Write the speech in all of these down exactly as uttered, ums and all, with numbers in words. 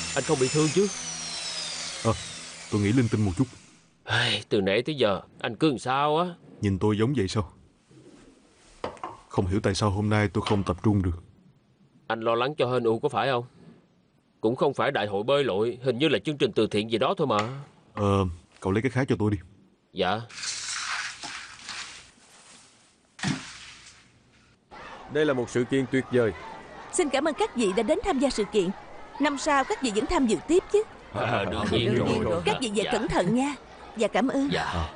Anh không bị thương chứ? À, tôi nghĩ linh tinh một chút. Ai, từ nãy tới giờ anh cứ làm sao á? Nhìn tôi giống vậy sao? Không hiểu tại sao hôm nay tôi không tập trung được. Anh lo lắng cho hên u có phải không? Cũng không phải đại hội bơi lội, hình như là chương trình từ thiện gì đó thôi mà. Ờ, cậu lấy cái khác cho tôi đi. Dạ. Đây là một sự kiện tuyệt vời. Xin cảm ơn các vị đã đến tham gia sự kiện. Năm sau các vị vẫn tham dự tiếp chứ? À, đương nhiên Đương nhiên rồi. rồi. Các vị về Dạ. cẩn thận nha. Và cảm ơn. Dạ.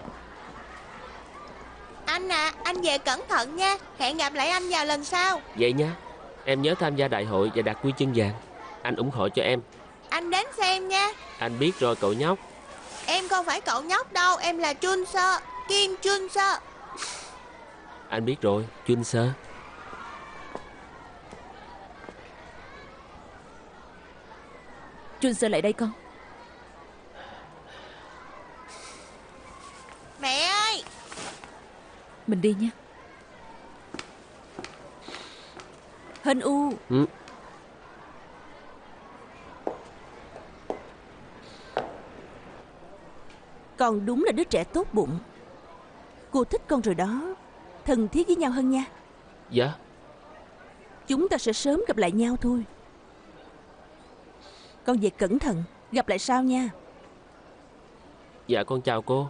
Anh à, anh về cẩn thận nha. Hẹn gặp lại anh vào lần sau. Vậy nha. Em nhớ tham gia đại hội và đạt huy chương vàng. Anh ủng hộ cho em. Anh đến xem nha. Anh biết rồi cậu nhóc. Em không phải cậu nhóc đâu. Em là Chun Sơ, Kim Chun Sơ. Anh biết rồi, Chun Sơ. Chun Sơ lại đây con. Mẹ ơi. Mình đi nha. Hên u. Ừ. Con đúng là đứa trẻ tốt bụng. Cô thích con rồi đó. Thân thiết với nhau hơn nha. Dạ. Chúng ta sẽ sớm gặp lại nhau thôi. Con về cẩn thận. Gặp lại sau nha. Dạ con chào cô.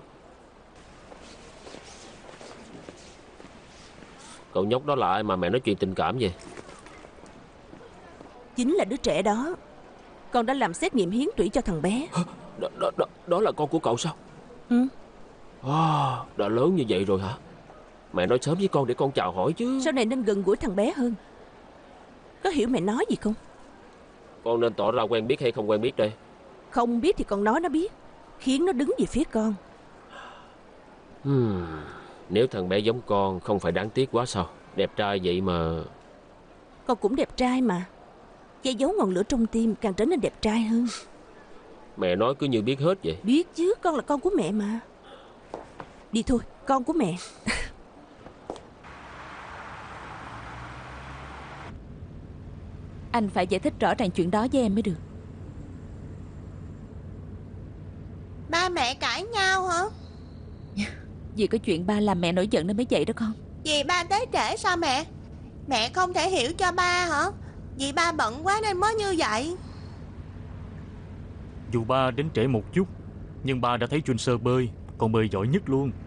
Cậu nhóc đó là ai mà mẹ nói chuyện tình cảm vậy? Chính là đứa trẻ đó. Con đã làm xét nghiệm hiến tủy cho thằng bé. Đó, đó, đó, đó là con của cậu sao? Ừ. À, đã lớn như vậy rồi hả? Mẹ nói sớm với con để con chào hỏi chứ. Sau này nên gần gũi thằng bé hơn. Có hiểu mẹ nói gì không? Con nên tỏ ra quen biết hay không quen biết đây? Không biết thì con nói nó biết. Khiến nó đứng về phía con. Hmm, nếu thằng bé giống con không phải đáng tiếc quá sao? Đẹp trai vậy mà. Con cũng đẹp trai mà. Che giấu ngọn lửa trong tim càng trở nên đẹp trai hơn. Mẹ nói cứ như biết hết vậy. Biết chứ, con là con của mẹ mà. Đi thôi, con của mẹ. Anh phải giải thích rõ ràng chuyện đó với em mới được. Ba mẹ cãi nhau hả? Vì có chuyện ba làm mẹ nổi giận nên mới vậy đó con. Vì ba tới trễ sao mẹ? Mẹ không thể hiểu cho ba hả? Vì ba bận quá nên mới như vậy. Dù ba đến trễ một chút, nhưng ba đã thấy Chun Sơ bơi, còn bơi giỏi nhất luôn.